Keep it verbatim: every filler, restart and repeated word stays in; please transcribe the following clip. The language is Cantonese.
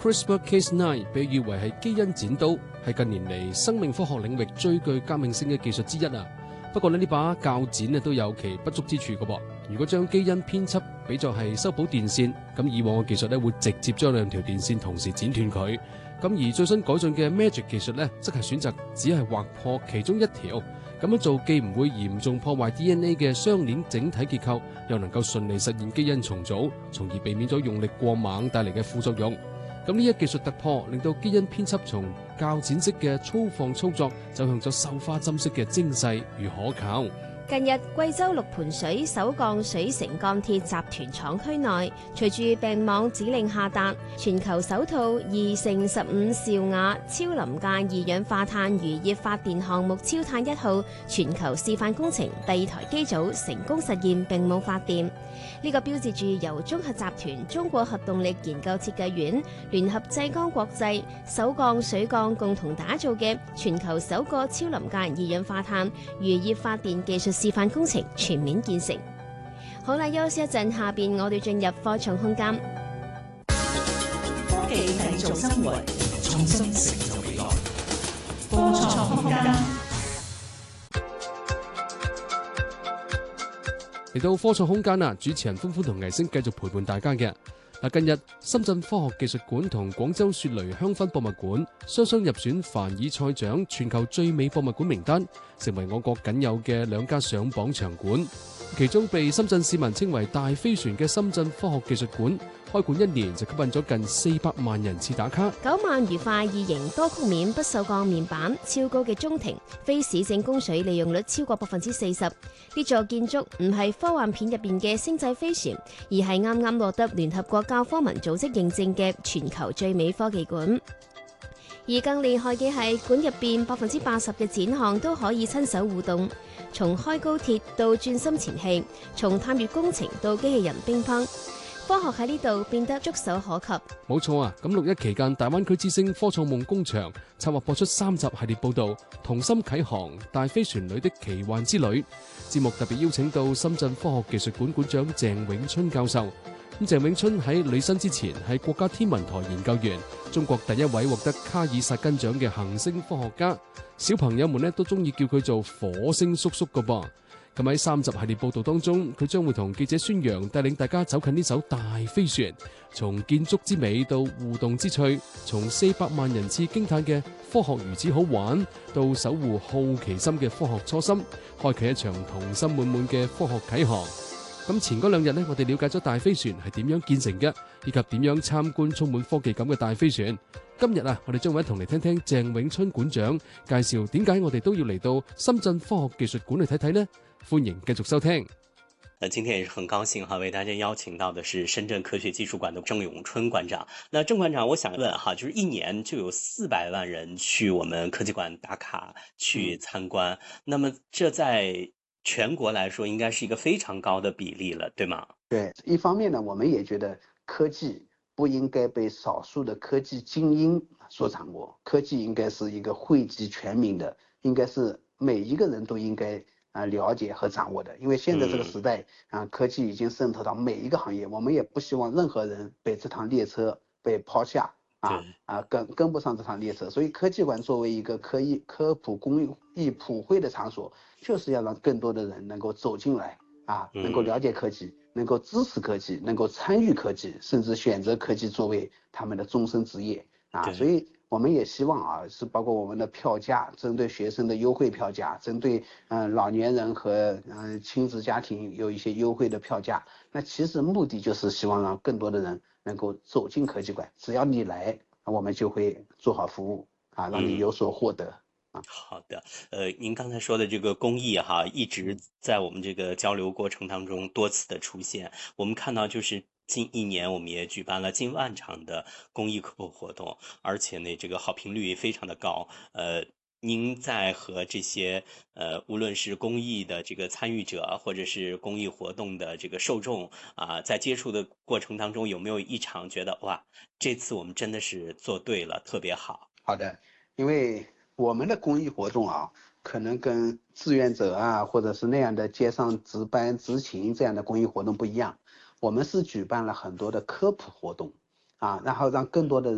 CRISPR-Cas 九 被譽為係基因剪刀，係近年嚟生命科學領域最具革命性嘅技術之一啊。不過呢，呢把鉸剪咧都有其不足之處嘅噃。如果將基因編輯比作係修補電線，咁以往嘅技術咧會直接將兩條電線同時剪斷佢。咁而最新改進嘅 Magic 技術咧，則係選擇只係劃破其中一條。咁樣做既唔會嚴重破壞 D N A 嘅雙鏈整體結構，又能夠順利實現基因重組，從而避免咗用力過猛帶嚟嘅副作用。咁呢一技術突破，令到基因編輯從鉸剪式嘅粗放操作，走向咗繡花針式嘅精細與可靠。 近日，貴州六盤水首鋼水成鋼鐵集團廠區內，隨住病網指令下達，全球首套二乘十五兆瓦超臨界二氧化碳漁業發電項目超碳一號全球示範工程第二台機組成功實現並冇發電。呢、這個標誌住由中核集團、中國核動力研究設計院聯合濟江國際、首鋼水鋼共同打造嘅全球首個超臨界二氧化碳漁業發電技術示範工程全面建成。好啦，休息一陣，下邊我哋進入科創空間。 科技製造生活，創新成就未來。科創空間。 嚟到科創空間啊！主持人歡歡同藝星繼續陪伴大家嘅。嗱，近日深圳科學技術館同廣州雪雷香薰博物館雙雙入選凡爾賽獎全球最美博物館名單，成為我國僅有嘅兩家上榜場館。其中被深圳市民稱為大飛船嘅深圳科學技術館，開館一年就吸引咗近四百萬人次打卡。 九萬餘塊異形多曲面不鏽鋼面板，超高嘅中庭，非市政供水利用率超過百分之四十。呢座建築唔係科幻片入邊嘅星際飛船，而係啱啱獲得聯合國教科文組織認證嘅全球最美科技館。而更厲害嘅係，館入邊百分之八十嘅展項都可以親手互動，從開高鐵到轉心前戲，從探月工程到機器人乒乓，科學喺呢度變得觸手可及。 冇錯啊！咁六一期間，大灣區之星科創夢工場策劃播出三集系列報導《同心啟航：大飛船裏的奇幻之旅》。節目特別邀請到深圳科學技術館館長鄭永春教授。咁鄭永春喺履新之前係國家天文台研究員，中國第一位獲得卡爾薩根獎嘅行星科學家。小朋友們咧都中意叫佢做火星叔叔噶噃。咁喺三集系列報道當中，佢將會同記者宣揚帶領大家走近呢艘大飛船，從建築之美到互動之趣，從四百萬人次驚嘆嘅科學如此好玩，到守護好奇心嘅科學初心，開啟一場童心滿滿嘅科學啟航。咁前嗰兩日呢，我哋了解咗大飛船係點樣建成嘅，以及點樣參觀充滿科技感嘅大飛船。今日啊，我哋將會一同嚟聽聽鄭永春館長介紹點解我哋都要嚟到深圳科學技術館嚟睇睇呢？歡迎繼續收聽。 那今天也是很高興哈，為大家邀請到的是深圳科學技術館的鄭永春館長。那鄭館長，我想問哈，就是一年就有四百萬人去我們科技館打卡去參觀，嗯、那麼這在全國來說應該是一個非常高的比例了，對嗎？ 對，一方面呢，我們也覺得科技不應該被少數的科技精英所掌握，科技應該是一個惠及全民的，應該是每一個人都應該啊了解和掌握的。因為現在這個時代啊，科技已經滲透到每一個行業，我們也不希望任何人被這趟列車被拋下啊啊，跟跟不上這趟列車。所以科技館作為一個科藝科普公益普惠的場所，就是要讓更多的人能夠走進來啊，能夠了解科技，能夠支持科技，能夠參與科技，甚至選擇科技作為他們的終身職業啊。所以我們也希望啊，是包括我們的票價，針對學生的優惠票價，針對嗯、呃、老年人和嗯、呃、親子家庭有一些優惠的票價。那其實目的就是希望讓更多的人能夠走進科技館，只要你來，我們就會做好服務啊，讓你有所獲得。嗯好的，呃，您剛才說的這個公益哈，一直在我們這個交流過程當中多次的出現。我們看到就是近一年，我們也舉辦了近萬場的公益科普活動，而且呢，這個好評率非常的高。呃，您在和這些呃，無論是公益的這個參與者，或者是公益活動的這個受眾啊，在接觸的過程當中，有沒有一場覺得哇，這次我們真的是做對了，特別好？ 好的，因為我們的公益活動啊，可能跟志願者啊，或者是那樣的街上值班執勤這樣的公益活動不一樣。我們是舉辦了很多的科普活動啊，然後讓更多的人